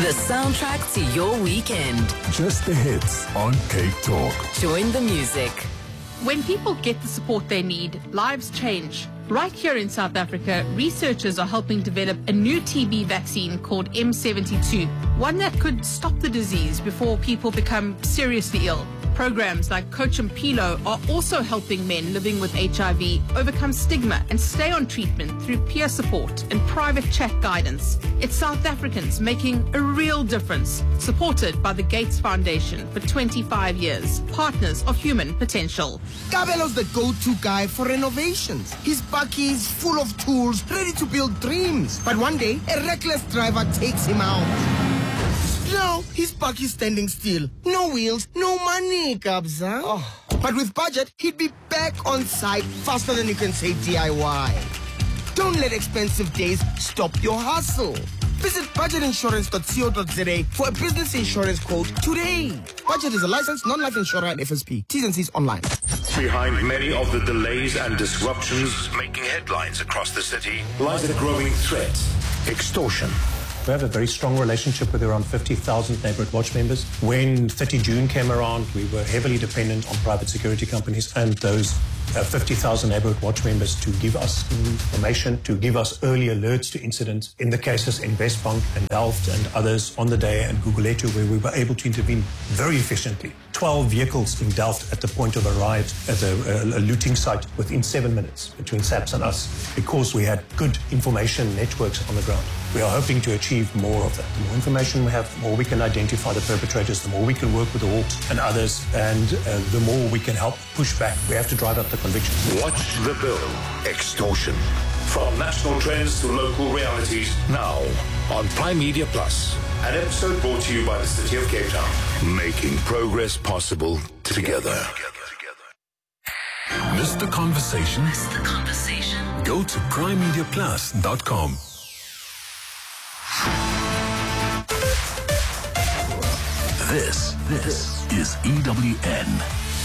The soundtrack to your weekend. Just the hits on Cape Talk. Join the music. When people get the support they need, lives change. Right here in South Africa, researchers are helping develop a new TB vaccine called M72, one that could stop the disease before people become seriously ill. Programs like Coach and Pilo are also helping men living with HIV overcome stigma and stay on treatment through peer support and private chat guidance. It's South Africans making a real difference, supported by the Gates Foundation for 25 years, partners of human potential. Kabelo's the go-to guy for renovations. His bakkie is full of tools, ready to build dreams. But one day, a reckless driver takes him out. Now, his bakkie is standing still. No wheels, no money, Kabza. But with budget, he'd be back on site faster than you can say DIY. Don't let expensive days stop your hustle. Visit budgetinsurance.co.za for a business insurance quote today. Budget is a licensed non-life insurer and FSP. T's and C's online. Behind many of the delays and disruptions making headlines across the city lies a growing threat: extortion. We have a very strong relationship with around 50,000 neighborhood watch members. When 30 June came around, we were heavily dependent on private security companies and those 50,000 neighborhood watch members to give us information, to give us early alerts to incidents. In the cases in Westbank and Delft and others on the day, and Gugulethu, where we were able to intervene very efficiently. 12 vehicles in Delft at the point of a riot at a looting site within 7 minutes between SAPS and us, because we had good information networks on the ground. We are hoping to achieve more of that. The more information we have, the more we can identify the perpetrators, the more we can work with the Hawks and others, and the more we can help push back. We have to drive up the conviction. Watch the bill. Extortion. From national trends to local realities, now on Prime Media Plus. An episode brought to you by the City of Cape Town. Making progress possible together. Miss the conversation? Go to primemediaplus.com. This is EWN.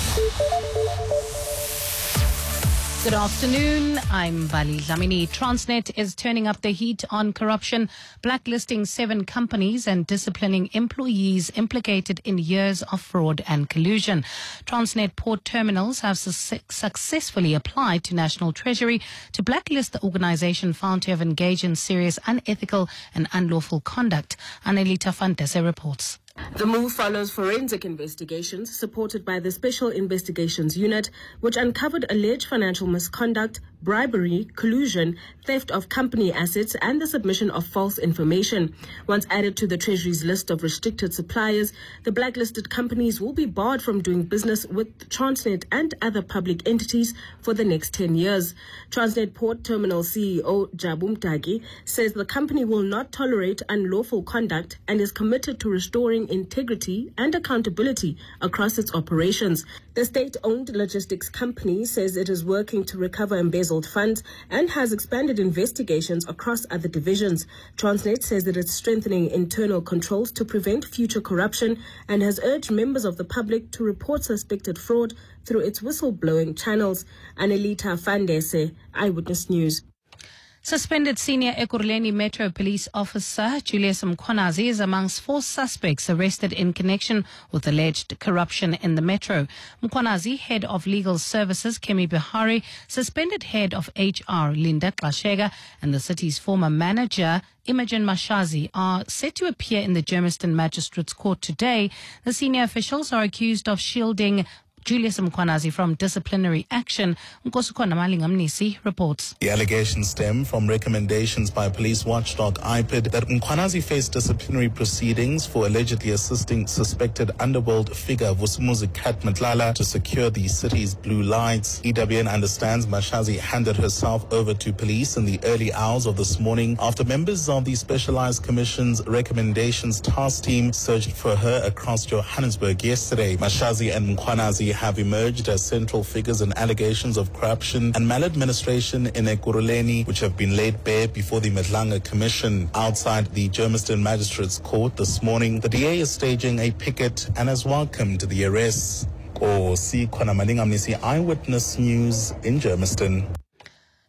Good afternoon. I'm Bali Dlamini. Transnet is turning up the heat on corruption, blacklisting 7 companies and disciplining employees implicated in years of fraud and collusion. Transnet Port Terminals have successfully applied to National Treasury to blacklist the organization found to have engaged in serious unethical and unlawful conduct. Annelita Fantese reports. The move follows forensic investigations supported by the Special Investigations Unit, which uncovered alleged financial misconduct, bribery, collusion, theft of company assets, and the submission of false information. Once added to the Treasury's list of restricted suppliers, the blacklisted companies will be barred from doing business with Transnet and other public entities for the next 10 years. Transnet Port Terminal CEO Jabu Mdaki says the company will not tolerate unlawful conduct and is committed to restoring integrity and accountability across its operations. The state-owned logistics company says it is working to recover embezzled funds and has expanded investigations across other divisions. Transnet says that it's strengthening internal controls to prevent future corruption and has urged members of the public to report suspected fraud through its whistleblowing channels. Annelita Fandese, Eyewitness News. Suspended senior Ekurhuleni Metro Police Officer Julius Mkhwanazi is amongst 4 suspects arrested in connection with alleged corruption in the Metro. Mkhwanazi, head of legal services Kemi Bihari, suspended head of HR Linda Xashega, and the city's former manager Imogen Mashazi are set to appear in the Germiston Magistrates Court today. The senior officials are accused of shielding Julius Mkhwanazi from disciplinary action. Nkosukwana Malingamnisi reports. The allegations stem from recommendations by police watchdog IPID that Mkhwanazi faced disciplinary proceedings for allegedly assisting suspected underworld figure Vusumuzi Kat Matlala to secure the city's blue lights. EWN understands Mashazi handed herself over to police in the early hours of this morning after members of the Specialized Commission's recommendations task team searched for her across Johannesburg yesterday. Mashazi and Mkhwanazi have emerged as central figures in allegations of corruption and maladministration in Ekurhuleni, which have been laid bare before the Madlanga Commission. Outside the Germiston Magistrates Court this morning, the DA is staging a picket and has welcomed the arrests. Eyewitness News in Germiston.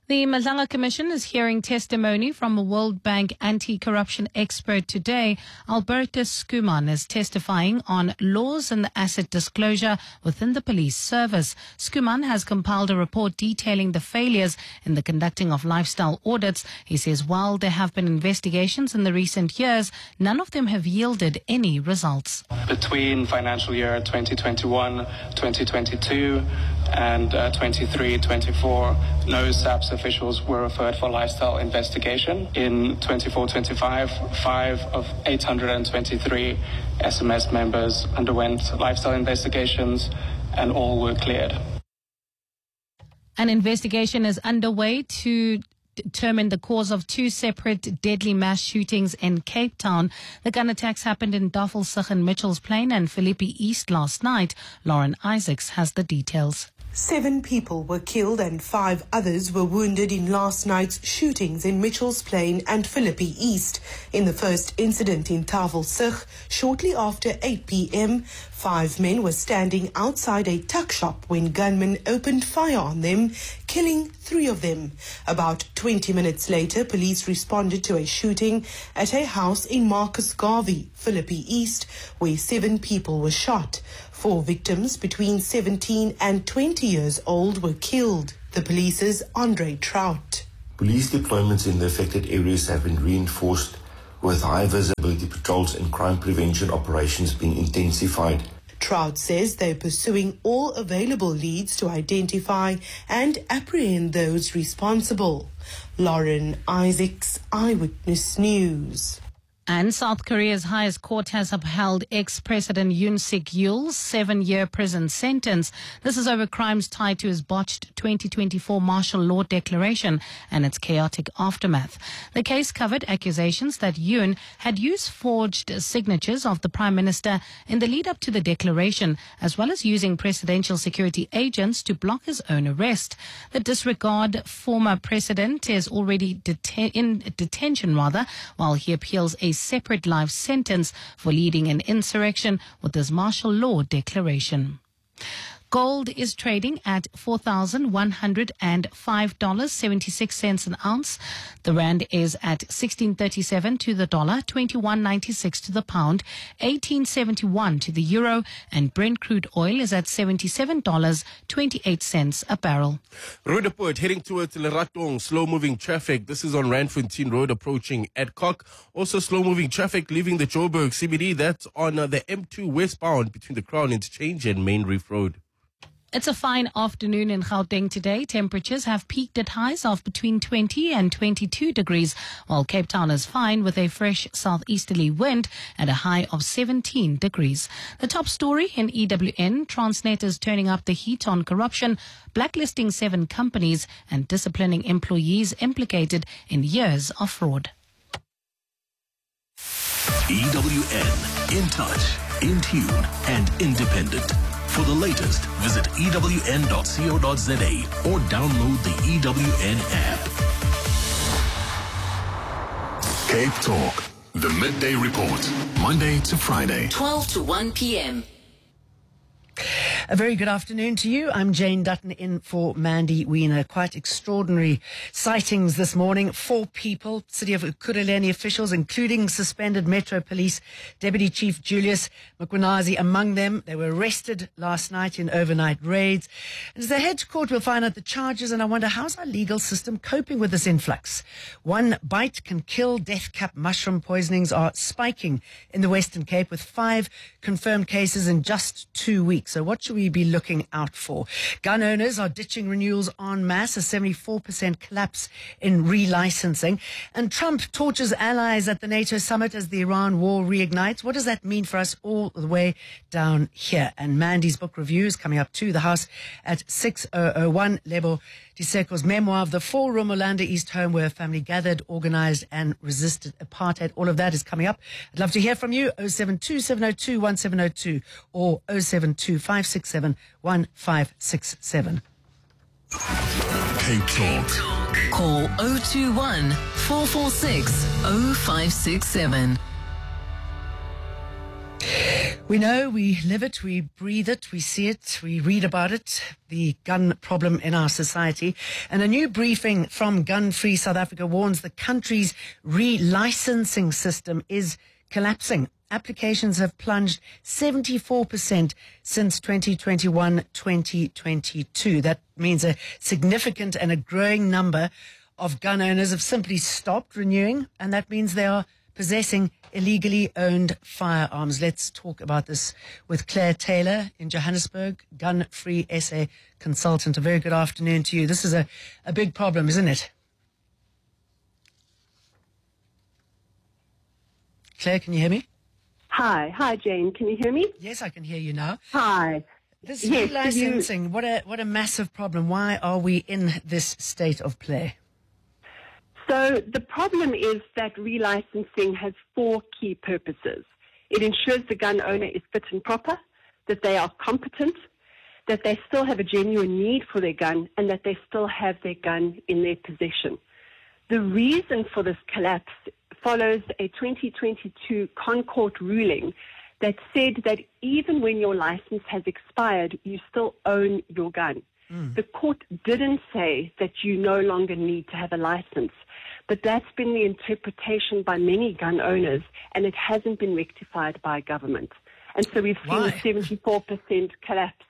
The Madlanga Commission is hearing testimony from a World Bank anti-corruption expert today. Albertus Skuman is testifying on laws and asset disclosure within the police service. Skuman has compiled a report detailing the failures in the conducting of lifestyle audits. He says while there have been investigations in the recent years, none of them have yielded any results. Between financial year 2021, 2022 and 23-24, no SAPS officials were referred for lifestyle investigation. In 24-25, 5 of 823 SMS members underwent lifestyle investigations and all were cleared. An investigation is underway to determine the cause of 2 separate deadly mass shootings in Cape Town. The gun attacks happened in Tafelsig and Mitchells Plain and Philippi East last night. Lauren Isaacs has the details. 7 people were killed and 5 others were wounded in last night's shootings in Mitchells Plain and Philippi East. In the first incident in Tafelsig, shortly after 8 p.m., 5 men were standing outside a tuck shop when gunmen opened fire on them, killing 3 of them. About 20 minutes later, police responded to a shooting at a house in Marcus Garvey, Philippi East, where 7 people were shot. 4 victims between 17 and 20 years old were killed. The police's Andre Trout. Police deployments in the affected areas have been reinforced, with high visibility patrols and crime prevention operations being intensified. Trout says they're pursuing all available leads to identify and apprehend those responsible. Lauren Isaacs, Eyewitness News. And South Korea's highest court has upheld ex-President Yoon Suk-yeol's 7-year prison sentence. This is over crimes tied to his botched 2024 martial law declaration and its chaotic aftermath. The case covered accusations that Yoon had used forged signatures of the Prime Minister in the lead-up to the declaration, as well as using presidential security agents to block his own arrest. The disregard former president is already in detention, while he appeals a separate life sentence for leading an insurrection with his martial law declaration. Gold is trading at $4,105.76 an ounce. The rand is at 16.37 to the dollar, 21.96 to the pound, 18.71 to the euro, and Brent crude oil is at $77.28 a barrel. Roodepoort heading towards Leratong, slow-moving traffic. This is on Randfontein Road approaching Adcock. Also slow-moving traffic leaving the Joburg CBD. That's on the M2 westbound between the Crown Interchange and Main Reef Road. It's a fine afternoon in Gauteng today. Temperatures have peaked at highs of between 20 and 22 degrees, while Cape Town is fine with a fresh southeasterly wind at a high of 17 degrees. The top story in EWN, Transnet is turning up the heat on corruption, blacklisting 7 companies and disciplining employees implicated in years of fraud. EWN, in touch, in tune, and independent. For the latest, visit ewn.co.za or download the EWN app. Cape Talk, the midday report, Monday to Friday, 12 to 1 p.m. A very good afternoon to you. I'm Jane Dutton in for Mandy Wiener. Quite extraordinary sightings this morning. 4 people, City of Ekurhuleni officials, including suspended Metro Police Deputy Chief Julius Mkhwanazi among them. They were arrested last night in overnight raids. And as they head to court, we'll find out the charges, and I wonder, how's our legal system coping with this influx? 1 bite can kill. Death cap mushroom poisonings are spiking in the Western Cape, with 5 confirmed cases in just 2 weeks. So what should we be looking out for? Gun owners are ditching renewals en masse, a 74% collapse in relicensing. And Trump tortures allies at the NATO summit as the Iran war reignites. What does that mean for us all the way down here? And Mandy's book review is coming up to the House at 6:01. Lebo Diseko's memoir of the 4-room Orlando East home where a family gathered, organized and resisted apartheid. All of that is coming up. I'd love to hear from you. 072-702-1702 or 072-567-1567. Cape Talk. Call 021 446 0567. We know, we live it, we breathe it, we see it, we read about it, the gun problem in our society. And a new briefing from Gun Free South Africa warns the country's relicensing system is collapsing. Applications have plunged 74% since 2021-2022. That means a significant and a growing number of gun owners have simply stopped renewing, and that means they are possessing illegally owned firearms. Let's talk about this with Claire Taylor in Johannesburg, Gun Free SA consultant. A very good afternoon to you. This is a big problem, isn't it? Claire, can you hear me? Hi, Jane. Can you hear me? Yes, I can hear you now. Hi. This Yes, relicensing, what a massive problem. Why are we in this state of play? So the problem is that relicensing has four key purposes. It ensures the gun owner is fit and proper, that they are competent, that they still have a genuine need for their gun, and that they still have their gun in their possession. The reason for this collapse follows a 2022 ConCourt ruling that said that even when your license has expired, you still own your gun. The court didn't say that you no longer need to have a license, but that's been the interpretation by many gun owners, and it hasn't been rectified by government. And so we've seen a 74% collapse.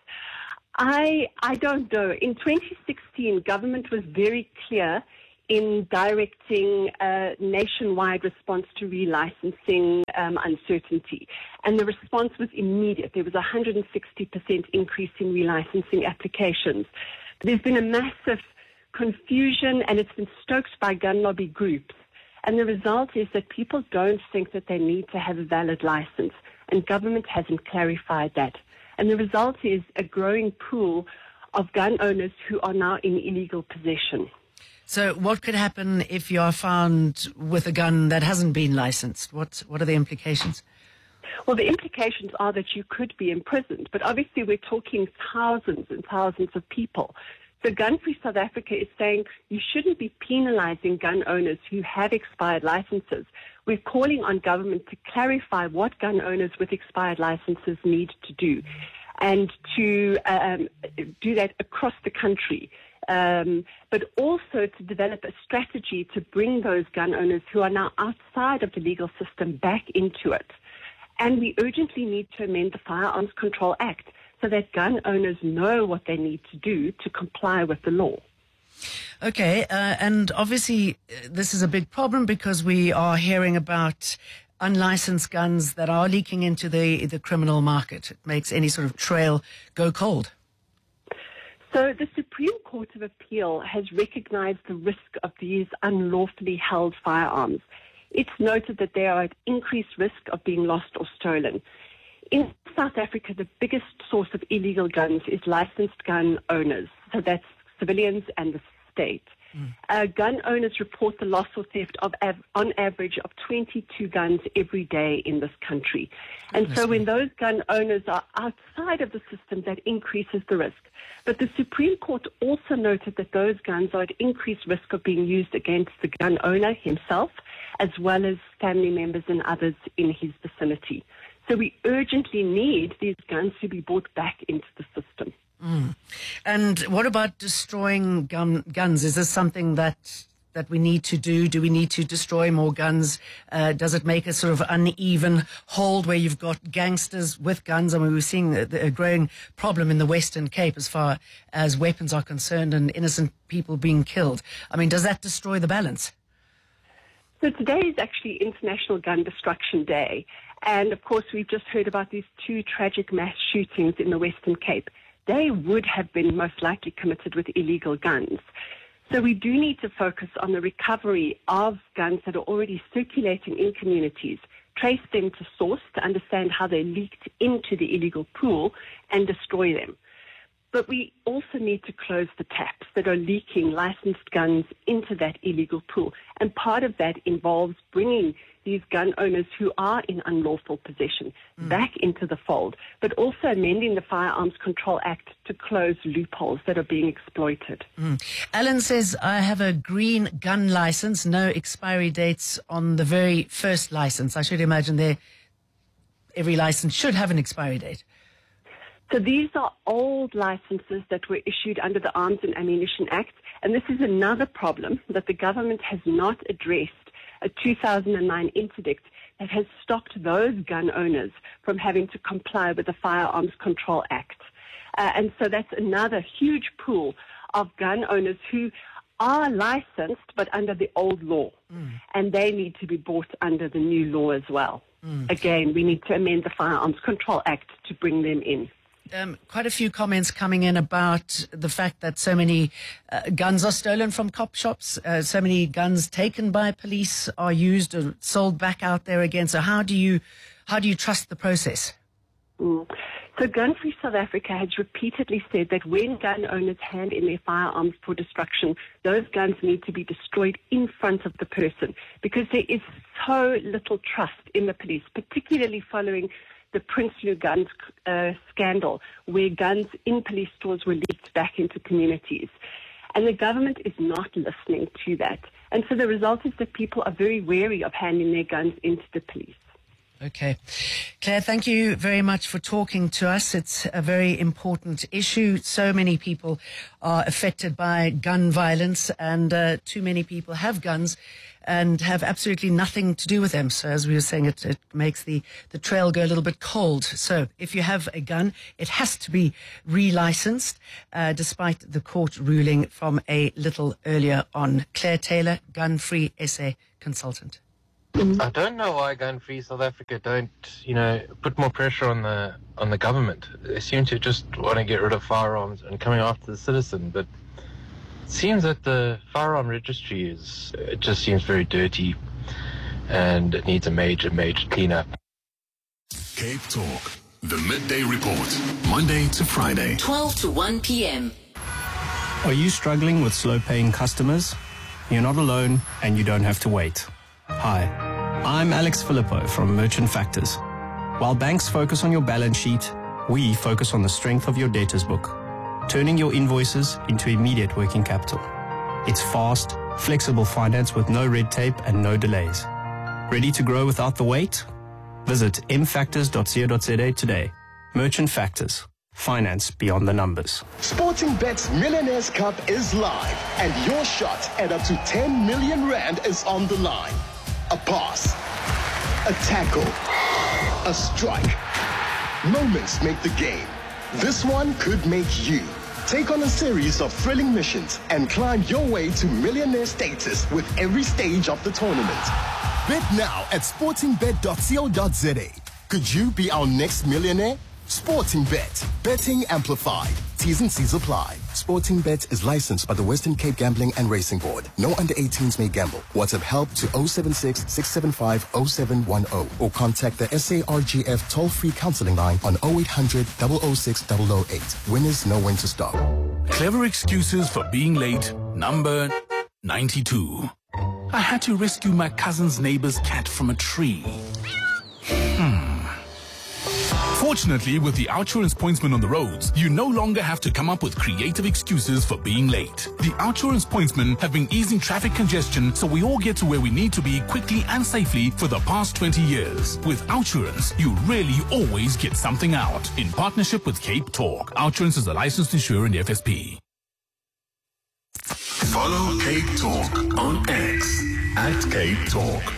I don't know. In 2016, government was very clear in directing a nationwide response to relicensing uncertainty. And the response was immediate. There was a 160% increase in relicensing applications. There's been a massive confusion, and it's been stoked by gun lobby groups. And the result is that people don't think that they need to have a valid license, and government hasn't clarified that. And the result is a growing pool of gun owners who are now in illegal possession. So what could happen if you are found with a gun that hasn't been licensed? What are the implications? Well, the implications are that you could be imprisoned, but obviously we're talking thousands and thousands of people. So Gun Free South Africa is saying you shouldn't be penalizing gun owners who have expired licenses. We're calling on government to clarify what gun owners with expired licenses need to do, and to do that across the country. But also to develop a strategy to bring those gun owners who are now outside of the legal system back into it. And we urgently need to amend the Firearms Control Act so that gun owners know what they need to do to comply with the law. Okay, and obviously this is a big problem because we are hearing about unlicensed guns that are leaking into the criminal market. It makes any sort of trail go cold. So the Supreme Court of Appeal has recognized the risk of these unlawfully held firearms. It's noted that they are at increased risk of being lost or stolen. In South Africa, the biggest source of illegal guns is licensed gun owners. So that's civilians and the state. Gun owners report the loss or theft of, on average, of 22 guns every day in this country. And so when those gun owners are outside of the system, that increases the risk. But the Supreme Court also noted that those guns are at increased risk of being used against the gun owner himself, as well as family members and others in his vicinity. So we urgently need these guns to be brought back into the system. And what about destroying guns? Is this something that we need to do? Do we need to destroy more guns? Does it make a sort of uneven hold where you've got gangsters with guns? I mean, we're seeing a growing problem in the Western Cape as far as weapons are concerned and innocent people being killed. I mean, does that destroy the balance? So today is actually International Gun Destruction Day. And, of course, we've just heard about these two tragic mass shootings in the Western Cape. They would have been most likely committed with illegal guns. So we do need to focus on the recovery of guns that are already circulating in communities, trace them to source to understand how they leaked into the illegal pool, and destroy them. But we also need to close the taps that are leaking licensed guns into that illegal pool. And part of that involves bringing these gun owners who are in unlawful possession back into the fold, but also amending the Firearms Control Act to close loopholes that are being exploited. Alan says, I have a green gun license, no expiry dates on the very first license. I should imagine every license should have an expiry date. So these are old licenses that were issued under the Arms and Ammunition Act, and this is another problem that the government has not addressed. A 2009 interdict that has stopped those gun owners from having to comply with the Firearms Control Act. And so that's another huge pool of gun owners who are licensed but under the old law, and they need to be brought under the new law as well. Again, we need to amend the Firearms Control Act to bring them in. Quite a few comments coming in about the fact that so many guns are stolen from cop shops, so many guns taken by police are used and sold back out there again. So how do you trust the process? So Gun Free South Africa has repeatedly said that when gun owners hand in their firearms for destruction, those guns need to be destroyed in front of the person, because there is so little trust in the police, particularly following the Prinsloo guns scandal, where guns in police stores were leaked back into communities. And the government is not listening to that. And so the result is that people are very wary of handing their guns into the police. Okay. Claire, thank you very much for talking to us. It's a very important issue. So many people are affected by gun violence, and too many people have guns and have absolutely nothing to do with them. So as we were saying, it makes the trail go a little bit cold. So if you have a gun, it has to be relicensed, despite the court ruling from a little earlier on. Claire Taylor, Gun Free SA consultant. I don't know why Gun Free South Africa don't, put more pressure on the government. They seem to just want to get rid of firearms and coming after the citizen, but it seems that the firearm registry just seems very dirty, and it needs a major cleanup. Cape Talk, the midday report, Monday to Friday, 12 to 1 p.m. Are you struggling with slow-paying customers? You're not alone, and you don't have to wait. Hi, I'm Alex Filippo from Merchant Factors. While banks focus on your balance sheet, we focus on the strength of your debtors book, turning your invoices into immediate working capital. It's fast, flexible finance with no red tape and no delays. Ready to grow without the wait? Visit mfactors.co.za today. Merchant Factors. Finance beyond the numbers. Sportingbet's Millionaires Cup is live, and your shot at up to 10 million rand is on the line. A pass, a tackle, a strike. Moments make the game. This one could make you. Take on a series of thrilling missions and climb your way to millionaire status with every stage of the tournament. Bet now at sportingbet.co.za. Could you be our next millionaire? Sportingbet. Betting amplified. T's and C's apply. Sportingbet is licensed by the Western Cape Gambling and Racing Board. No under 18s may gamble. WhatsApp help to 076-675-0710 or contact the SARGF toll-free counseling line on 0800 006 008. Winners know when to stop. Clever excuses for being late, number 92. I had to rescue my cousin's neighbor's cat from a tree. Fortunately, with the OUTsurance pointsman on the roads, you no longer have to come up with creative excuses for being late. The OUTsurance pointsmen have been easing traffic congestion so we all get to where we need to be quickly and safely for the past 20 years. With OUTsurance, you really always get something out. In partnership with Cape Talk, OUTsurance is a licensed insurer in the FSP. Follow Cape Talk on X at Cape Talk.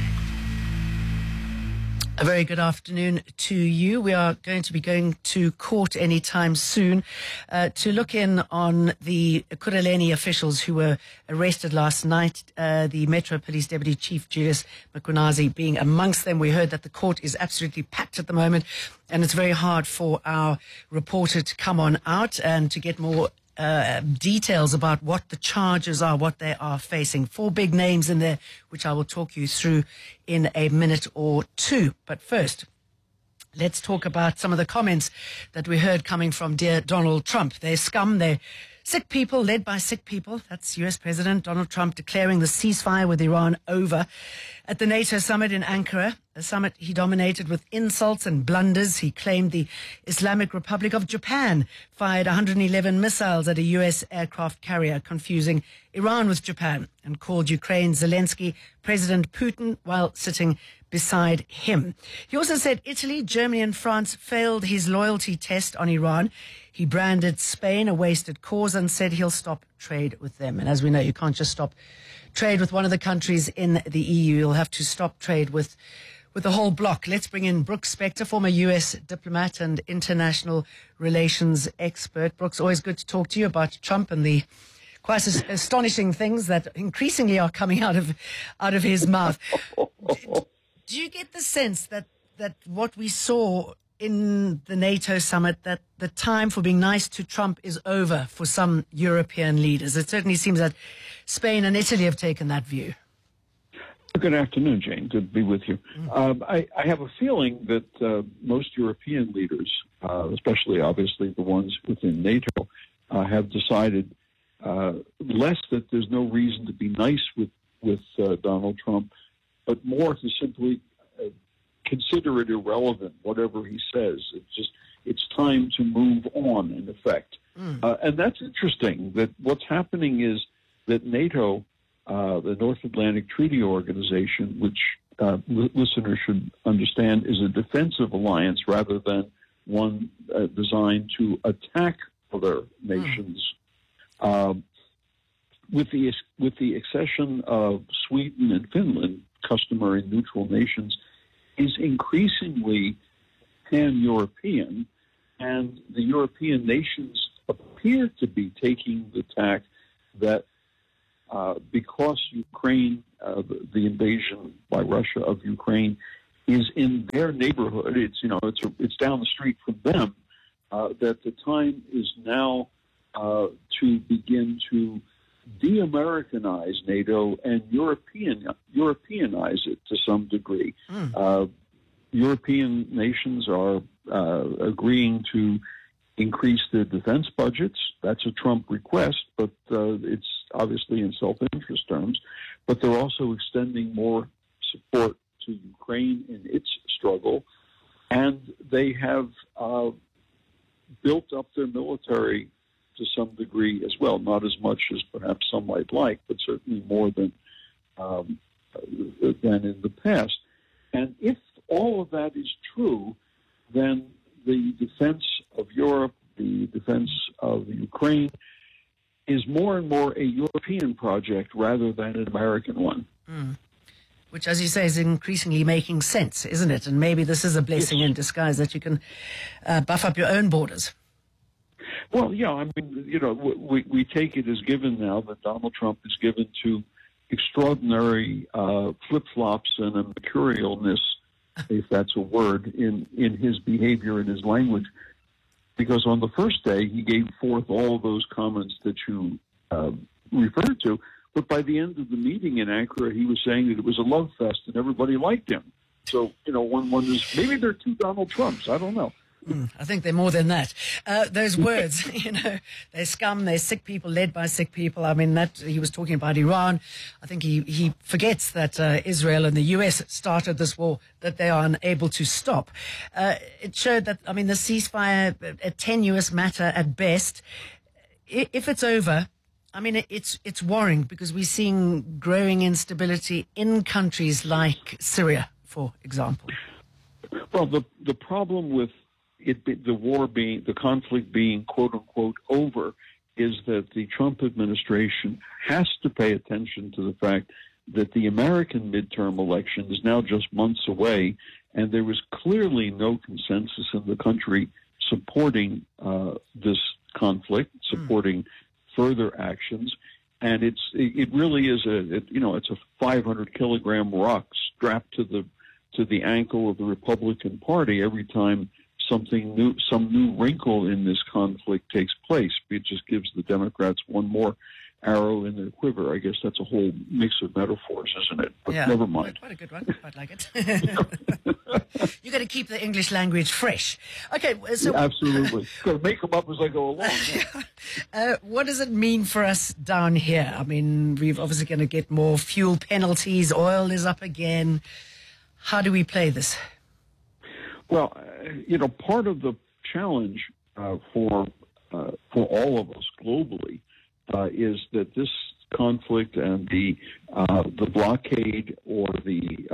A very good afternoon to you. We are going to be going to court anytime soon to look in on the Ekurhuleni officials who were arrested last night, the Metro Police Deputy Chief Julius Mkhwanazi being amongst them. We heard that the court is absolutely packed at the moment, and it's very hard for our reporter to come on out and to get more details about what the charges are, what they are facing. 4 big names in there, which I will talk you through in a minute or two. But first, let's talk about some of the comments that we heard coming from dear Donald Trump. They're scum, they're Sick people led by sick people. That's US President Donald Trump declaring the ceasefire with Iran over at the NATO summit in Ankara, a summit he dominated with insults and blunders. He claimed the Islamic Republic of Japan fired 111 missiles at a US aircraft carrier, confusing Iran with Japan, and called Ukraine's Zelensky President Putin while sitting beside him. He also said Italy, Germany and France failed his loyalty test on Iran. He branded Spain a wasted cause and said he'll stop trade with them. And as we know, you can't just stop trade with one of the countries in the EU. You'll have to stop trade with the whole bloc. Let's bring in Brooks Spector, former US diplomat and international relations expert. Brooks, always good to talk to you about Trump and the quite astonishing things that increasingly are coming out of his mouth. Do you get the sense that what we saw in the NATO summit, that the time for being nice to Trump is over for some European leaders? It certainly seems that Spain and Italy have taken that view. Good afternoon, Jane. Good to be with you. I have a feeling that most European leaders, especially obviously the ones within NATO, have decided less that there's no reason to be nice with Donald Trump, but more to simply consider it irrelevant, whatever he says. It's time to move on, in effect. And that's interesting, that what's happening is that NATO, the North Atlantic Treaty Organization, which listeners should understand is a defensive alliance rather than one designed to attack other nations. With the accession of Sweden and Finland, customary neutral nations, is increasingly pan-European, and the European nations appear to be taking the tack that because Ukraine, the invasion by Russia of Ukraine, is in their neighborhood, it's down the street from them, that the time is now to begin to de-Americanize NATO and Europeanize it to some degree. European nations are agreeing to increase their defense budgets. That's a Trump request, but it's obviously in self-interest terms. But they're also extending more support to Ukraine in its struggle, and they have built up their military to some degree as well, not as much as perhaps some might like, but certainly more than in the past. And if all of that is true, then the defense of Europe, the defense of Ukraine, is more and more a European project rather than an American one. Which, as you say, is increasingly making sense, isn't it? And maybe this is a blessing in disguise that you can buff up your own borders. Well, yeah, I mean, we take it as given now that Donald Trump is given to extraordinary flip-flops and a mercurialness, if that's a word, in his behavior and his language. Because on the first day, he gave forth all of those comments that you referred to, but by the end of the meeting in Ankara, he was saying that it was a love fest and everybody liked him. So, one wonders, maybe they're two Donald Trumps. I don't know. I think they're more than that. Those words, they're scum, they're sick people led by sick people. I mean, that he was talking about Iran. I think he forgets that Israel and the US started this war that they are unable to stop. It showed that, I mean, the ceasefire, a tenuous matter at best. If it's over, I mean, it's worrying because we're seeing growing instability in countries like Syria, for example. Well, the problem with the conflict being quote unquote over is that the Trump administration has to pay attention to the fact that the American midterm election is now just months away, and there was clearly no consensus in the country supporting this conflict, supporting further actions, and it really is it's a 500-kilogram rock strapped to the ankle of the Republican Party every time some new wrinkle in this conflict takes place. It just gives the Democrats one more arrow in their quiver. I guess that's a whole mix of metaphors, isn't it? But yeah, never mind. Quite a good one. Quite like it. You got to keep the English language fresh. Okay, so yeah, absolutely. Got to make them up as I go along. What does it mean for us down here? I mean, we're obviously going to get more fuel penalties. Oil is up again. How do we play this? Well, part of the challenge for all of us globally is that this conflict and the blockade or the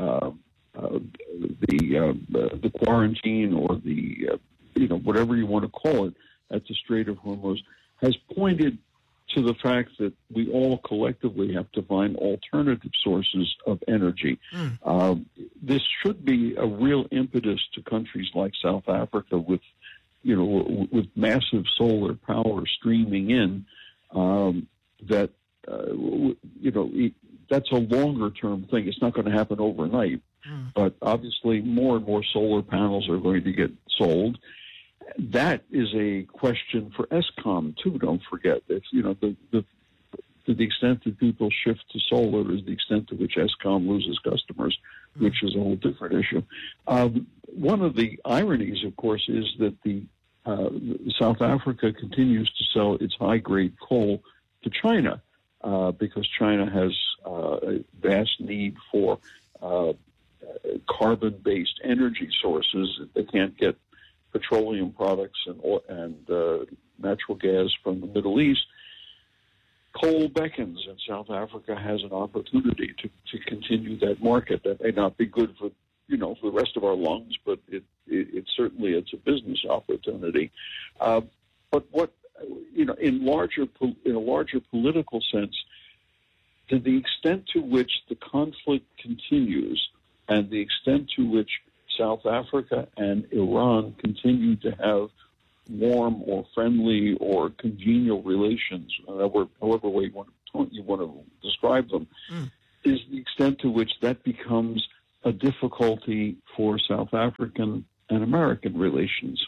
quarantine or the whatever you want to call it at the Strait of Hormuz has pointed to the fact that we all collectively have to find alternative sources of energy. This should be a real impetus to countries like South Africa with massive solar power streaming in. That's a longer-term thing. It's not going to happen overnight. But obviously, more and more solar panels are going to get sold. That is a question for Eskom too. Don't forget, if to the extent that people shift to solar is the extent to which Eskom loses customers, which is a whole different issue. One of the ironies, of course, is that South Africa continues to sell its high-grade coal to China because China has a vast need for carbon-based energy sources. They can't get petroleum products and natural gas from the Middle East. Coal beckons, and South Africa has an opportunity to continue that market. That may not be good for for the rest of our lungs, but it certainly it's a business opportunity. But what in a larger political sense, to the extent to which the conflict continues, and the extent to which South Africa and Iran continue to have warm or friendly or congenial relations, however way you want to describe them, is the extent to which that becomes a difficulty for South African and American relations.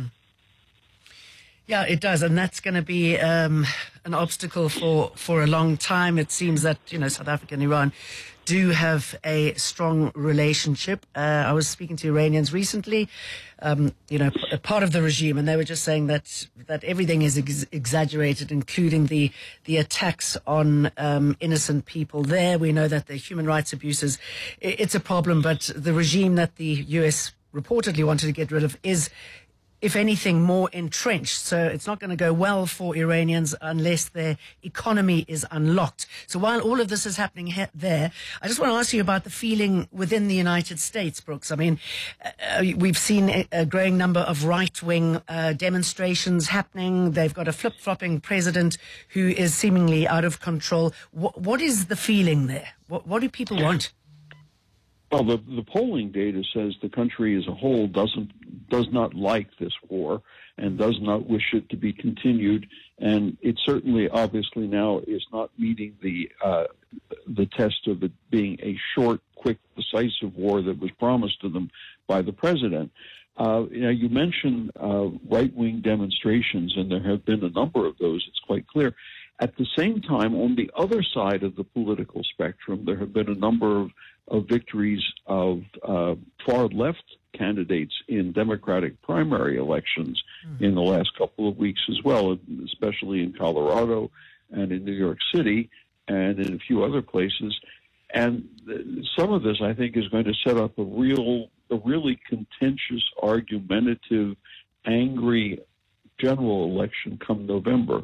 Yeah, it does, and that's going to be an obstacle for a long time. It seems that South Africa and Iran do have a strong relationship. I was speaking to Iranians recently, a part of the regime, and they were just saying that everything is exaggerated, including the attacks on innocent people there. We know that the human rights abuses, it's a problem, but the regime that the US reportedly wanted to get rid of is, if anything, more entrenched. So it's not going to go well for Iranians unless their economy is unlocked. So while all of this is happening there, I just want to ask you about the feeling within the United States, Brooks. I mean, we've seen a growing number of right-wing demonstrations happening. They've got a flip-flopping president who is seemingly out of control. What is the feeling there? What do people want? Well, the polling data says the country as a whole does not like this war and does not wish it to be continued, and it certainly, obviously, now is not meeting the test of it being a short, quick, decisive war that was promised to them by the president. You mentioned right-wing demonstrations, and there have been a number of those. It's quite clear. At the same time, on the other side of the political spectrum, there have been a number of victories of far-left candidates in Democratic primary elections in the last couple of weeks as well, especially in Colorado and in New York City and in a few other places. And some of this, I think, is going to set up a really contentious, argumentative, angry general election come November.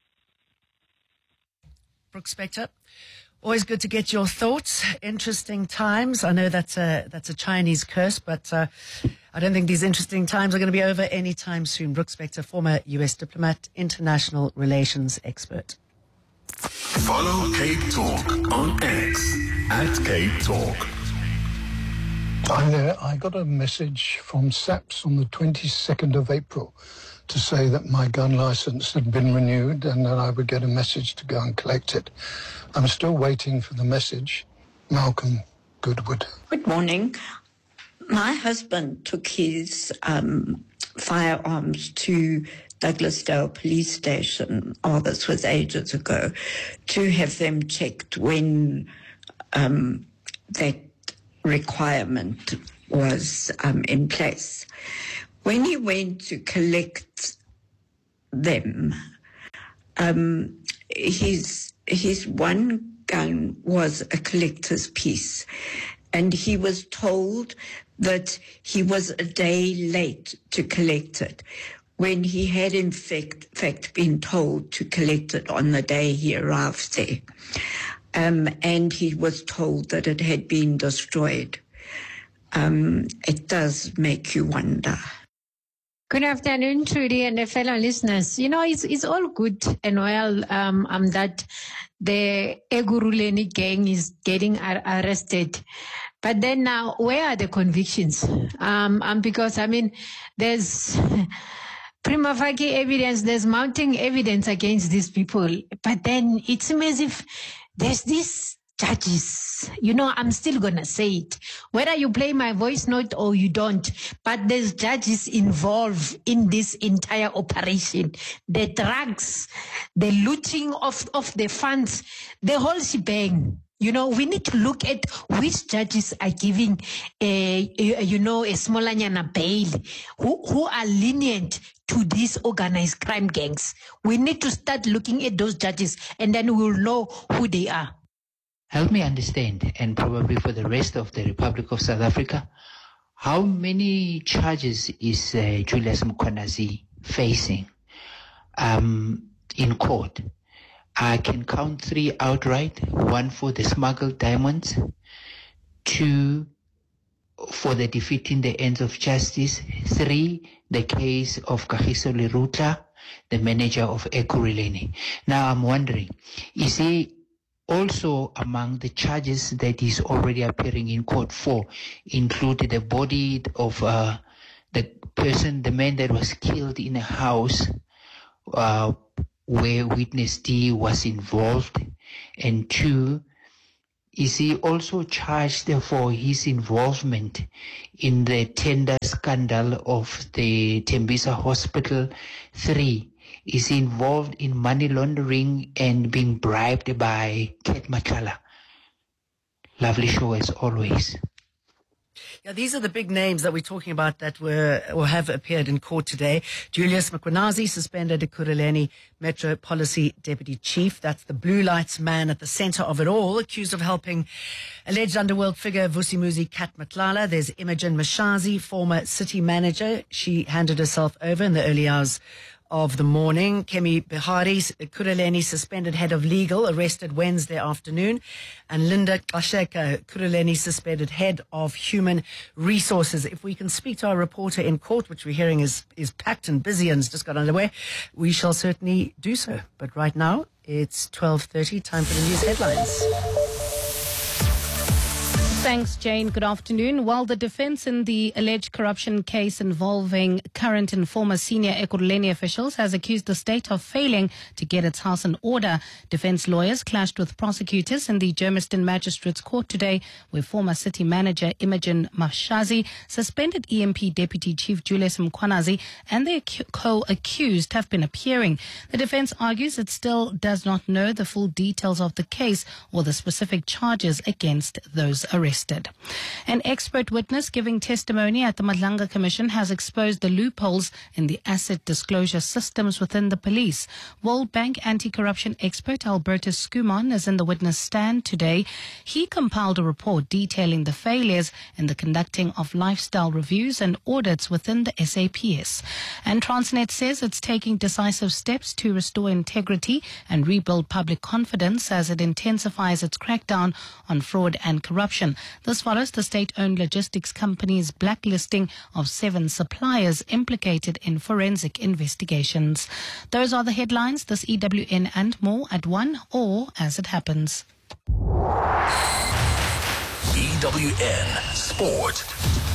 Brooks Spector, always good to get your thoughts. Interesting times. I know that's a Chinese curse, but I don't think these interesting times are going to be over anytime soon. Brooks Spector, former U.S. diplomat, international relations expert. Follow Cape Talk on X @CapeTalk. Hi there. I got a message from SAPS on the 22nd of April to say that my gun license had been renewed and that I would get a message to go and collect it. I'm still waiting for the message. Malcolm Goodwood. Good morning. My husband took his firearms to Douglasdale Police Station, this was ages ago, to have them checked when that requirement was in place. When he went to collect them, his one gun was a collector's piece, and he was told that he was a day late to collect it, when he had in fact been told to collect it on the day he arrived there. And he was told that it had been destroyed. It does make you wonder. Good afternoon, Trudy and the fellow listeners. You know, it's all good and well that the Ekurhuleni gang is getting arrested. But then now, where are the convictions? Because, I mean, there's prima facie evidence, there's mounting evidence against these people. But then it seems as if there's these judges, you know, I'm still going to say it, whether you play my voice note or you don't, but there's judges involved in this entire operation. The drugs, the looting of the funds, the whole shebang. You know, we need to look at which judges are giving a smallanyana bail, who are lenient to these organized crime gangs. We need to start looking at those judges, and then we'll know who they are. Help me understand, and probably for the rest of the Republic of South Africa, how many charges is Julius Mkhwanazi facing in court? I can count 3 outright: 1 for the smuggled diamonds, 2 for the defeating the ends of justice, 3 the case of Kagiso Lerutla, the manager of Ekurhuleni. Now I'm wondering, is he also among the charges that is already appearing in court for, included the body of the man that was killed in a house where witness D was involved? And 2, is he also charged for his involvement in the tender scandal of the Tembisa Hospital? 3, is he involved in money laundering and being bribed by Ket Matlala? Lovely show as always. Yeah, these are the big names that we're talking about that were or have appeared in court today. Julius Mkhwanazi, suspended Ekurhuleni Metro Policy Deputy Chief. That's the blue lights man at the center of it all, accused of helping alleged underworld figure Vusimuzi Ket Matlala. There's Imogen Mashazi, former city manager. She handed herself over in the early hours of the morning. Kemi Bihari, Ekurhuleni suspended head of legal, arrested Wednesday afternoon. And Linda Kasheka, Ekurhuleni suspended head of human resources. If we can speak to our reporter in court, which we're hearing is packed and busy and has just got underway, we shall certainly do so. But right now, it's 12:30, time for the news headlines. Thanks, Jane. Good afternoon. While the defense in the alleged corruption case involving current and former senior Ekurhuleni officials has accused the state of failing to get its house in order, defense lawyers clashed with prosecutors in the Germiston Magistrates Court today, where former city manager Imogen Mashazi, suspended EMP Deputy Chief Julius Mkhwanazi, and their co-accused have been appearing. The defense argues it still does not know the full details of the case or the specific charges against those arrested. An expert witness giving testimony at the Madlanga Commission has exposed the loopholes in the asset disclosure systems within the police. World Bank anti-corruption expert Albertus Skuman is in the witness stand today. He compiled a report detailing the failures in the conducting of lifestyle reviews and audits within the SAPS. And Transnet says it's taking decisive steps to restore integrity and rebuild public confidence as it intensifies its crackdown on fraud and corruption. This follows the state-owned logistics company's blacklisting of 7 suppliers implicated in forensic investigations. Those are the headlines. This EWN and more at 1 or as it happens. EWN Sport.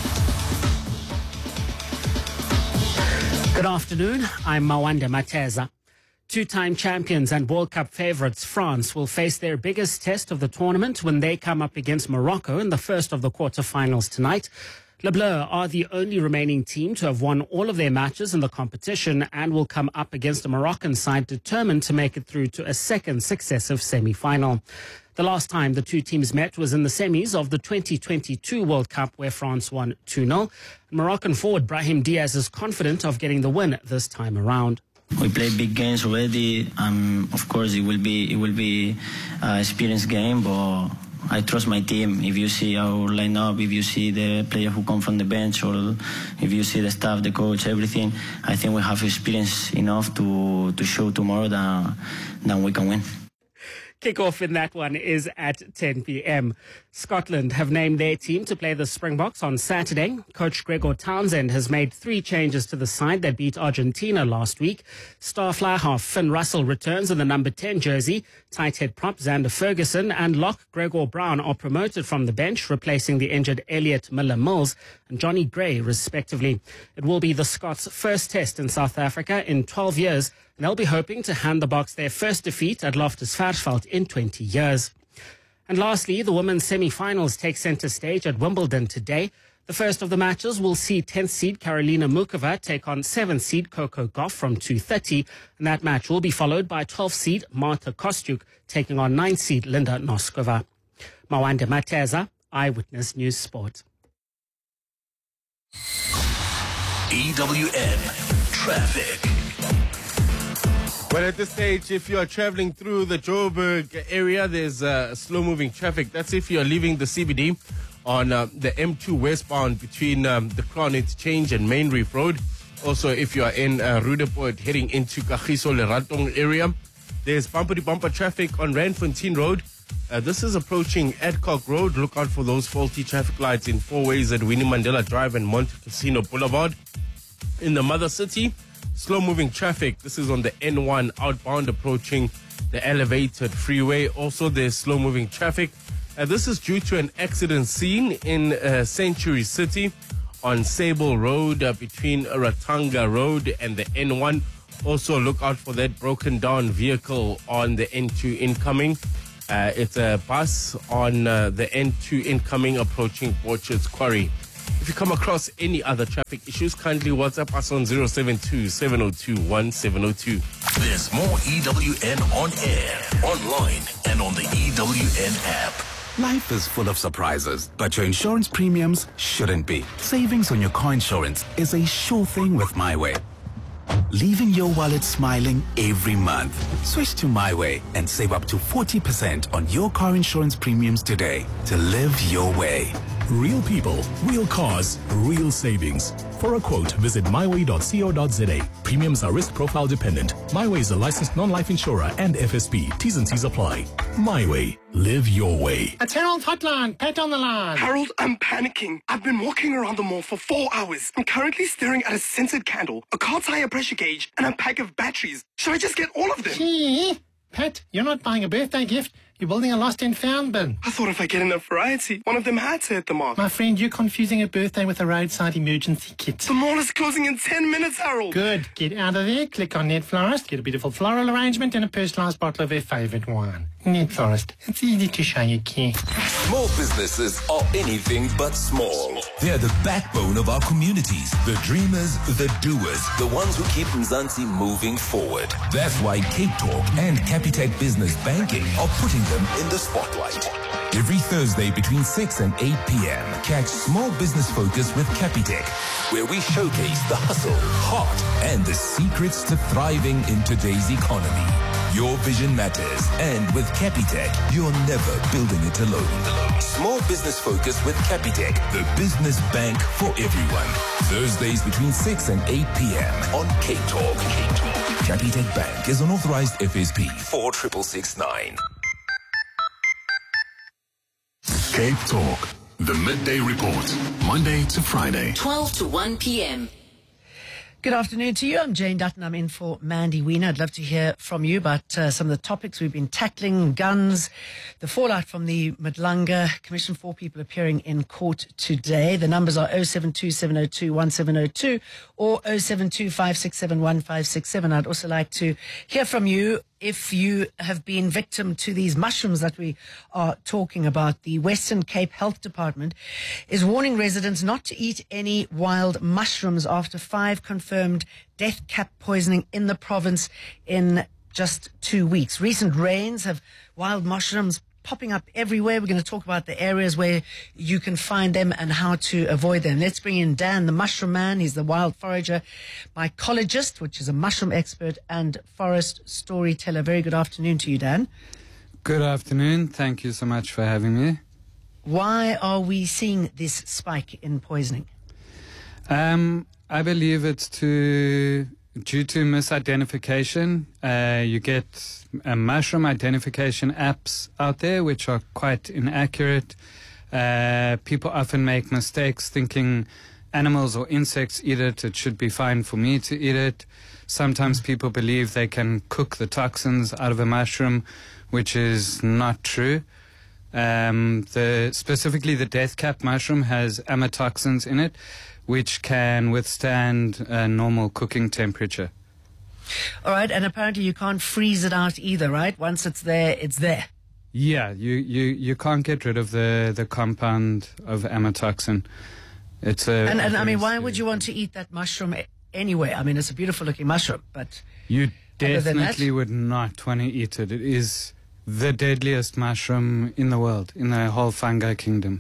Good afternoon. I'm Mawanda Mateza. Two-time champions and World Cup favourites France will face their biggest test of the tournament when they come up against Morocco in the first of the quarterfinals tonight. Le Bleu are the only remaining team to have won all of their matches in the competition and will come up against a Moroccan side determined to make it through to a second successive semi-final. The last time the two teams met was in the semis of the 2022 World Cup, where France won 2-0. Moroccan forward Brahim Diaz is confident of getting the win this time around. We play big games already. Of course, it will be an experienced game, but I trust my team. If you see our lineup, if you see the player who come from the bench, or if you see the staff, the coach, everything, I think we have experience enough to show tomorrow that we can win. Kickoff in that one is at 10 p.m. Scotland have named their team to play the Springboks on Saturday. Coach Gregor Townsend has made 3 changes to the side that beat Argentina last week. Star fly half Finn Russell returns in the number 10 jersey. Tight head prop Xander Ferguson and lock Gregor Brown are promoted from the bench, replacing the injured Elliot Miller-Mills and Johnny Gray, respectively. It will be the Scots' first test in South Africa in 12 years. And they'll be hoping to hand the Boks their first defeat at Loftus Versfeld in 20 years. And lastly, the women's semi-finals take centre stage at Wimbledon today. The first of the matches will see 10th seed Karolina Mukova take on 7th seed Coco Gauff from 2:30. And that match will be followed by 12th seed Marta Kostyuk taking on 9th seed Linda Noskova. Mawande Mateza, Eyewitness News Sport. EWN Traffic. Well, at this stage, if you are traveling through the Joburg area, there's slow-moving traffic. That's if you are leaving the CBD on the M2 westbound between the Crown Interchange and Main Reef Road. Also, if you are in Roodepoort heading into Kagiso Leratong area, there's bumper-to-bumper traffic on Randfontein Road. This is approaching Adcock Road. Look out for those faulty traffic lights in 4 ways at Winnie Mandela Drive and Monte Casino Boulevard. In the Mother City, slow-moving traffic. This is on the N1 outbound approaching the elevated freeway. Also, there's slow-moving traffic. This is due to an accident scene in Century City on Sable Road between Ratanga Road and the N1. Also, look out for that broken-down vehicle on the N2 incoming. It's a bus on the N2 incoming approaching Orchards Quarry. If you come across any other traffic issues, kindly WhatsApp us on 072-702-1702. There's more EWN on air, online, and on the EWN app. Life is full of surprises, but your insurance premiums shouldn't be. Savings on your car insurance is a sure thing with MyWay. Leaving your wallet smiling every month. Switch to MyWay and save up to 40% on your car insurance premiums today to live your way. Real people, real cars, real savings. For a quote, visit myway.co.za. Premiums are risk profile dependent. MyWay is a licensed non-life insurer and FSP. T's and C's apply. MyWay. Live your way. It's Harold Hotline. Pat on the line. Harold, I'm panicking. I've been walking around the mall for 4 hours. I'm currently staring at a scented candle, a car tire pressure gauge, and a pack of batteries. Should I just get all of them? Gee, Pat, you're not buying a birthday gift. You're building a lost and found bin. I thought if I get enough variety, one of them had to hit the mark. My friend, you're confusing a birthday with a roadside emergency kit. The mall is closing in 10 minutes, Harold. Good. Get out of there, click on Net Florist, get a beautiful floral arrangement and a personalised bottle of their favourite wine. Net Florist. It's easy to show you care. Small businesses are anything but small. They're the backbone of our communities. The dreamers, the doers, the ones who keep Mzansi moving forward. That's why Cape Talk and Capitec Business Banking are putting them in the spotlight. Every Thursday between 6 and 8 p.m. catch Small Business Focus with Capitec, where we showcase the hustle, heart, and the secrets to thriving in today's economy. Your vision matters, and with Capitec, you're never building it alone. Small Business Focus with Capitec, the business bank for everyone. Thursdays between 6 and 8 p.m. on Cape Talk. Capitec Bank is an authorized FSP 46669. Cape Talk, the midday report, Monday to Friday. 12 to 1 p.m. Good afternoon to you. I'm Jane Dutton. I'm in for Mandy Wiener. I'd love to hear from you about some of the topics we've been tackling, guns, the fallout from the Madlanga Commission, 4 people appearing in court today. The numbers are 072-702-1702 or 072-567-1567. I'd also like to hear from you if you have been victim to these mushrooms that we are talking about, the Western Cape Health Department is warning residents not to eat any wild mushrooms after 5 confirmed death cap poisoning in the province in just 2 weeks. Recent rains have wild mushrooms popping up everywhere. We're going to talk about the areas where you can find them and how to avoid them. Let's bring in Dan, the mushroom man. He's the wild forager, mycologist, which is a mushroom expert, and forest storyteller. Very good afternoon to you, Dan. Good afternoon. Thank you so much for having me. Why are we seeing this spike in poisoning? I believe it's due to misidentification. You get mushroom identification apps out there which are quite inaccurate. People often make mistakes thinking animals or insects eat it. It should be fine for me to eat it. Sometimes people believe they can cook the toxins out of a mushroom, which is not true. Specifically, the death cap mushroom has amatoxins in it, which can withstand a normal cooking temperature. All right, and apparently you can't freeze it out either, right? Once it's there, it's there. Yeah, you can't get rid of the compound of amatoxin. It's And I mean, why would you want to eat that mushroom anyway? I mean, it's a beautiful looking mushroom, but you definitely would not want to eat it. It is the deadliest mushroom in the world, in the whole fungi kingdom.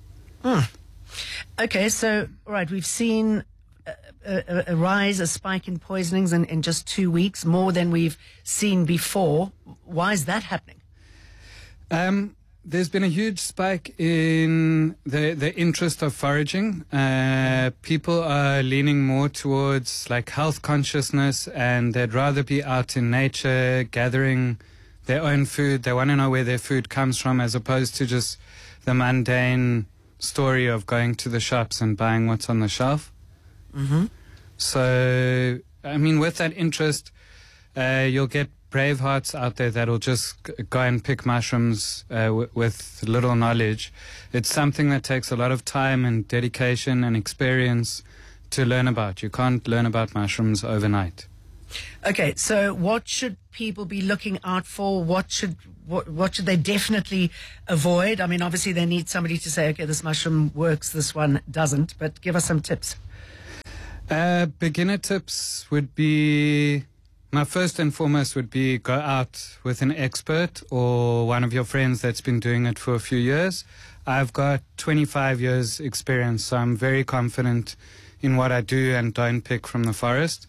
Okay, so, all right, we've seen a rise, a spike in poisonings in just 2 weeks, more than we've seen before. Why is that happening? There's been a huge spike in the interest of foraging. People are leaning more towards like health consciousness, and they'd rather be out in nature gathering their own food. They want to know where their food comes from, as opposed to just the mundane story of going to the shops and buying what's on the shelf. Mm-hmm. So, I mean, with that interest, you'll get brave hearts out there that'll just go and pick mushrooms with little knowledge. It's something that takes a lot of time and dedication and experience to learn about. You can't learn about mushrooms overnight. Okay, so what should people be looking out for? What should they definitely avoid? I mean, obviously they need somebody to say, okay, this mushroom works, this one doesn't, but give us some tips. Beginner tips would be, my first and foremost would be go out with an expert or one of your friends that's been doing it for a few years. I've got 25 years experience, so I'm very confident in what I do and don't pick from the forest.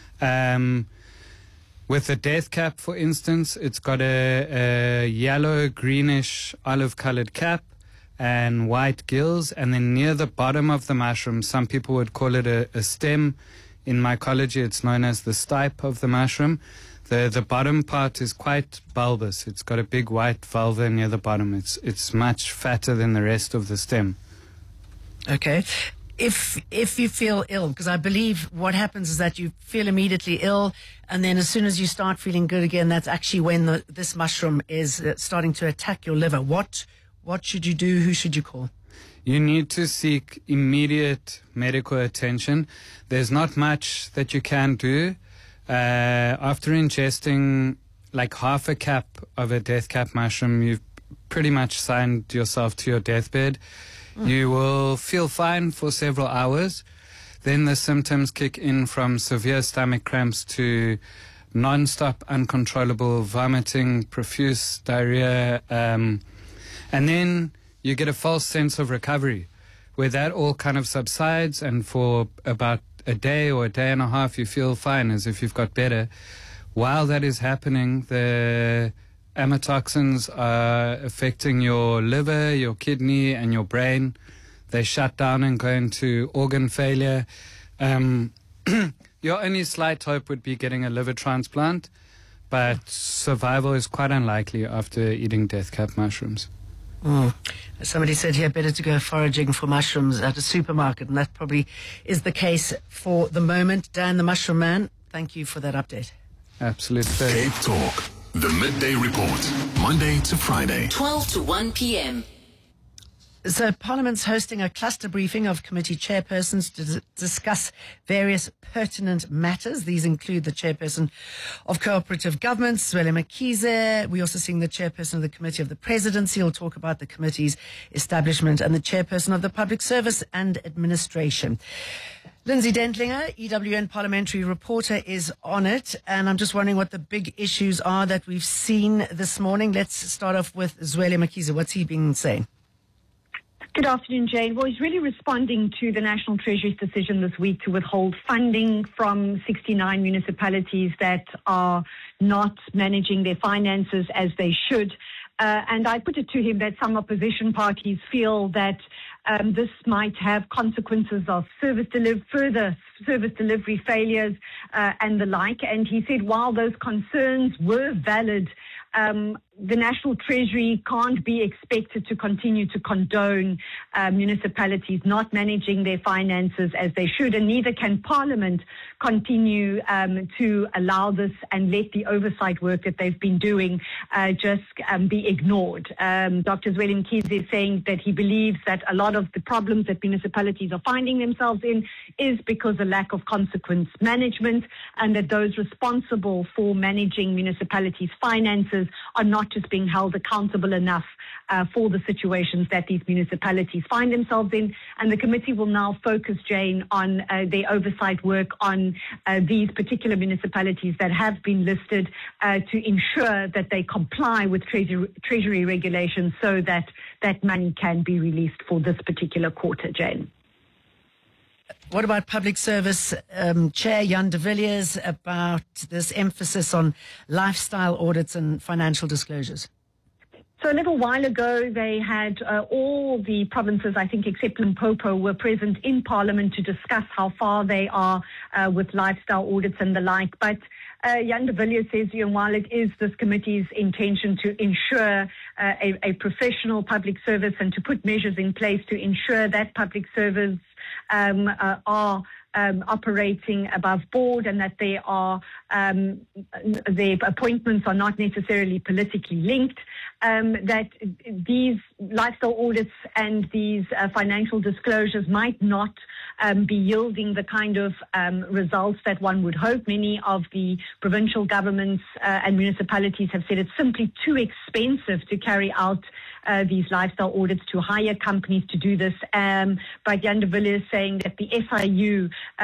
With the death cap, for instance, it's got a yellow, greenish, olive-colored cap and white gills, and then near the bottom of the mushroom, some people would call it a stem. In mycology, it's known as the stipe of the mushroom. The bottom part is quite bulbous. It's got a big white vulva near the bottom. It's much fatter than the rest of the stem. Okay. If you feel ill, because I believe what happens is that you feel immediately ill, and then as soon as you start feeling good again, that's actually when this mushroom is starting to attack your liver. What should you do? Who should you call? You need to seek immediate medical attention. There's not much that you can do. After ingesting like half a cap of a death cap mushroom, you've pretty much signed yourself to your deathbed. You will feel fine for several hours. Then the symptoms kick in from severe stomach cramps to non-stop uncontrollable vomiting, profuse diarrhea, and then you get a false sense of recovery, where that all kind of subsides, and for about a day or a day and a half you feel fine, as if you've got better. While that is happening, the amatoxins are affecting your liver, your kidney, and your brain. They shut down and go into organ failure. Your only slight hope would be getting a liver transplant, but survival is quite unlikely after eating death cap mushrooms. Somebody said here, better to go foraging for mushrooms at a supermarket, and that probably is the case for the moment. Dan, the Mushroom Man, thank you for that update. Absolutely. Cape Talk, the Midday Report, Monday to Friday. 12 to 1 p.m. So Parliament's hosting a cluster briefing of committee chairpersons to discuss various pertinent matters. These include the chairperson of cooperative governments, Zweli Mkhize. We're also seeing the chairperson of the Committee of the Presidency. He'll talk about the committee's establishment, and the chairperson of the Public Service and Administration. Lindsay Dentlinger, EWN parliamentary reporter, is on it, and I'm just wondering what the big issues are that we've seen this morning. Let's start off with Zweli Mkhize. What's he been saying? Good afternoon, Jane. Well, he's really responding to the National Treasury's decision this week to withhold funding from 69 municipalities that are not managing their finances as they should. And I put it to him that some opposition parties feel that this might have consequences of further service delivery failures and the like. And he said while those concerns were valid, the National Treasury can't be expected to continue to condone municipalities not managing their finances as they should, and neither can Parliament continue to allow this and let the oversight work that they've been doing just be ignored. Dr. Zweli Mkhize is saying that he believes that a lot of the problems that municipalities are finding themselves in is because of lack of consequence management, and that those responsible for managing municipalities' finances are not just being held accountable enough for the situations that these municipalities find themselves in. And the committee will now focus, Jane, on their oversight work on these particular municipalities that have been listed to ensure that they comply with Treasury regulations so that that money can be released for this particular quarter, Jane. What about Public Service Chair Jan de Villiers about this emphasis on lifestyle audits and financial disclosures? So a little while ago, they had all the provinces, I think, except Limpopo, were present in Parliament to discuss how far they are with lifestyle audits and the like. But Jan de Villiers says, while it is this committee's intention to ensure a professional public service and to put measures in place to ensure that public service are operating above board and that they are their appointments are not necessarily politically linked, that these lifestyle audits and these financial disclosures might not be yielding the kind of results that one would hope. Many of the provincial governments and municipalities have said it's simply too expensive to carry out these lifestyle audits, to hire companies to do this. But Jan de Villiers is saying that the SIU